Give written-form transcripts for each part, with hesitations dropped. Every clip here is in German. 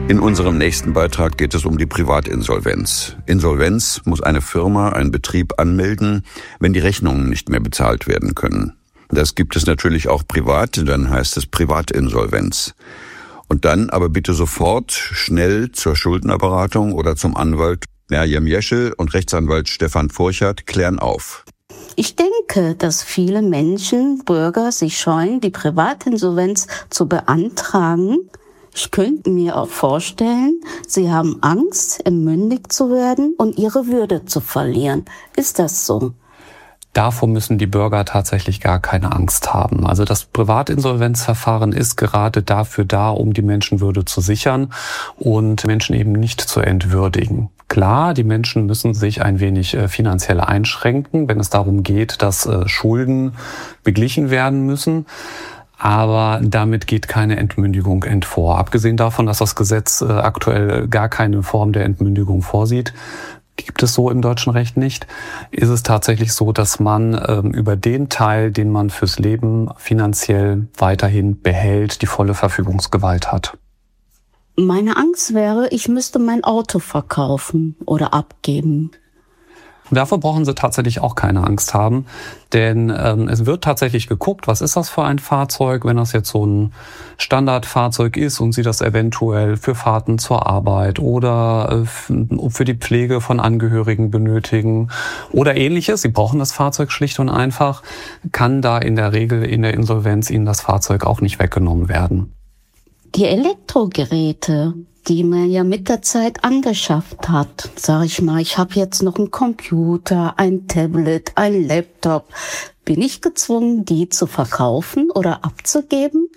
In unserem nächsten Beitrag geht es um die Privatinsolvenz. Insolvenz muss eine Firma, ein Betrieb anmelden, wenn die Rechnungen nicht mehr bezahlt werden können. Das gibt es natürlich auch privat, dann heißt es Privatinsolvenz. Und dann aber bitte sofort schnell zur Schuldnerberatung oder zum Anwalt Merjem Jeschel und Rechtsanwalt Stefan Furchert klären auf. Ich denke, dass viele Menschen, Bürger sich scheuen, die Privatinsolvenz zu beantragen. Ich könnte mir auch vorstellen, sie haben Angst, entmündigt zu werden und ihre Würde zu verlieren. Ist das so? Davor müssen die Bürger tatsächlich gar keine Angst haben. Also das Privatinsolvenzverfahren ist gerade dafür da, um die Menschenwürde zu sichern und Menschen eben nicht zu entwürdigen. Klar, die Menschen müssen sich ein wenig finanziell einschränken, wenn es darum geht, dass Schulden beglichen werden müssen. Aber damit geht keine Entmündigung vor. Abgesehen davon, dass das Gesetz aktuell gar keine Form der Entmündigung vorsieht, gibt es so im deutschen Recht nicht, ist es tatsächlich so, dass man über den Teil, den man fürs Leben finanziell weiterhin behält, die volle Verfügungsgewalt hat. Meine Angst wäre, ich müsste mein Auto verkaufen oder abgeben. Davor brauchen Sie tatsächlich auch keine Angst haben, denn es wird tatsächlich geguckt, was ist das für ein Fahrzeug, wenn das jetzt so ein Standardfahrzeug ist und Sie das eventuell für Fahrten zur Arbeit oder für die Pflege von Angehörigen benötigen oder ähnliches. Sie brauchen das Fahrzeug schlicht und einfach, kann da in der Regel in der Insolvenz Ihnen das Fahrzeug auch nicht weggenommen werden. Die Elektrogeräte, die man ja mit der Zeit angeschafft hat. Sag ich mal, ich habe jetzt noch einen Computer, ein Tablet, ein Laptop. Bin ich gezwungen, die zu verkaufen oder abzugeben?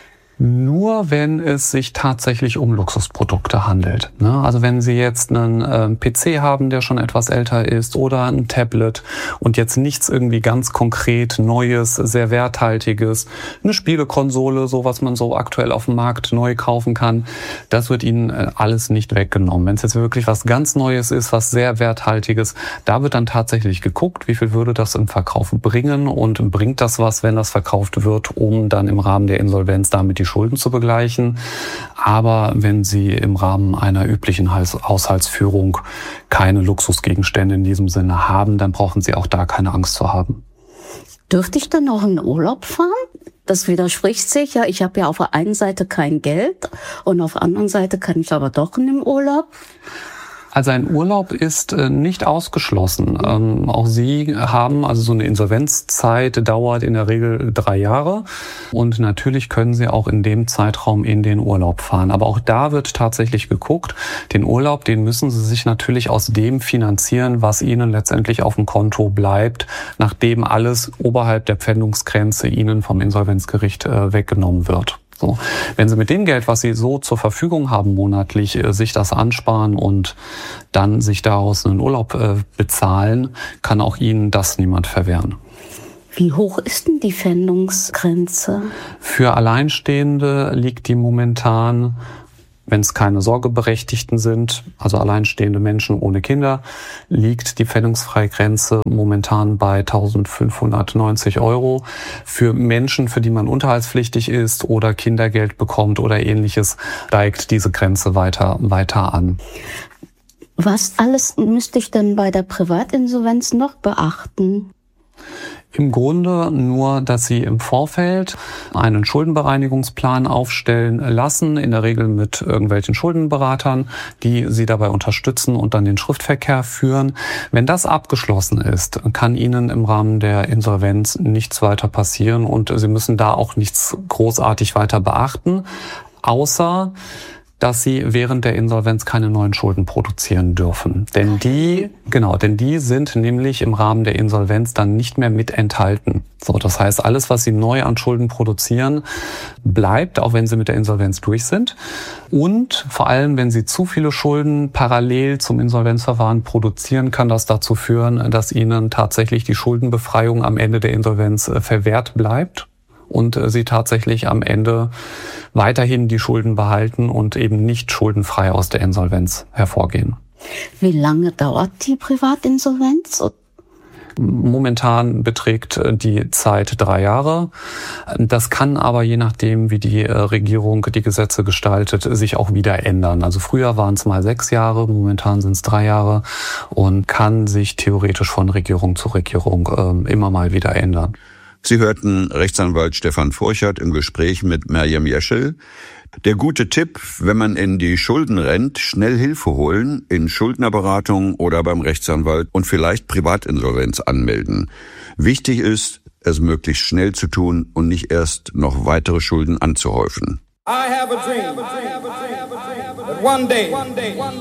Nur wenn es sich tatsächlich um Luxusprodukte handelt. Also wenn Sie jetzt einen PC haben, der schon etwas älter ist oder ein Tablet und jetzt nichts irgendwie ganz konkret Neues, sehr Werthaltiges, eine Spielekonsole, so was man so aktuell auf dem Markt neu kaufen kann, das wird Ihnen alles nicht weggenommen. Wenn es jetzt wirklich was ganz Neues ist, was sehr Werthaltiges, da wird dann tatsächlich geguckt, wie viel würde das im Verkauf bringen und bringt das was, wenn das verkauft wird, um dann im Rahmen der Insolvenz damit die Schulden zu begleichen. Aber wenn Sie im Rahmen einer üblichen Haushaltsführung keine Luxusgegenstände in diesem Sinne haben, dann brauchen Sie auch da keine Angst zu haben. Dürfte ich dann noch in Urlaub fahren? Das widerspricht sich ja. Ich habe ja auf der einen Seite kein Geld und auf der anderen Seite kann ich aber doch in den Urlaub. Also ein Urlaub ist nicht ausgeschlossen. Auch Sie haben, also so eine Insolvenzzeit dauert in der Regel 3 Jahre und natürlich können Sie auch in dem Zeitraum in den Urlaub fahren. Aber auch da wird tatsächlich geguckt, den Urlaub, den müssen Sie sich natürlich aus dem finanzieren, was Ihnen letztendlich auf dem Konto bleibt, nachdem alles oberhalb der Pfändungsgrenze Ihnen vom Insolvenzgericht weggenommen wird. So, wenn Sie mit dem Geld, was Sie so zur Verfügung haben monatlich, sich das ansparen und dann sich daraus einen Urlaub bezahlen, kann auch Ihnen das niemand verwehren. Wie hoch ist denn die Pfändungsgrenze? Für Alleinstehende liegt die momentan, wenn es keine Sorgeberechtigten sind, also alleinstehende Menschen ohne Kinder, liegt die Pfändungsfreigrenze momentan bei 1.590 €. Für Menschen, für die man unterhaltspflichtig ist oder Kindergeld bekommt oder ähnliches, steigt diese Grenze weiter an. Was alles müsste ich denn bei der Privatinsolvenz noch beachten? Im Grunde nur, dass Sie im Vorfeld einen Schuldenbereinigungsplan aufstellen lassen, in der Regel mit irgendwelchen Schuldenberatern, die Sie dabei unterstützen und dann den Schriftverkehr führen. Wenn das abgeschlossen ist, kann Ihnen im Rahmen der Insolvenz nichts weiter passieren und Sie müssen da auch nichts großartig weiter beachten, außer dass Sie während der Insolvenz keine neuen Schulden produzieren dürfen. Denn die sind nämlich im Rahmen der Insolvenz dann nicht mehr mit enthalten. So, das heißt, alles, was Sie neu an Schulden produzieren, bleibt, auch wenn Sie mit der Insolvenz durch sind. Und vor allem, wenn Sie zu viele Schulden parallel zum Insolvenzverfahren produzieren, kann das dazu führen, dass Ihnen tatsächlich die Schuldenbefreiung am Ende der Insolvenz verwehrt bleibt und Sie tatsächlich am Ende weiterhin die Schulden behalten und eben nicht schuldenfrei aus der Insolvenz hervorgehen. Wie lange dauert die Privatinsolvenz? Momentan beträgt die Zeit 3 Jahre. Das kann aber je nachdem, wie die Regierung die Gesetze gestaltet, sich auch wieder ändern. Also früher waren es mal 6 Jahre, momentan sind es 3 Jahre und kann sich theoretisch von Regierung zu Regierung immer mal wieder ändern. Sie hörten Rechtsanwalt Stefan Furchert im Gespräch mit Merjem Jeschel. Der gute Tipp, wenn man in die Schulden rennt, schnell Hilfe holen, in Schuldnerberatung oder beim Rechtsanwalt und vielleicht Privatinsolvenz anmelden. Wichtig ist, es möglichst schnell zu tun und nicht erst noch weitere Schulden anzuhäufen. I have a dream that one day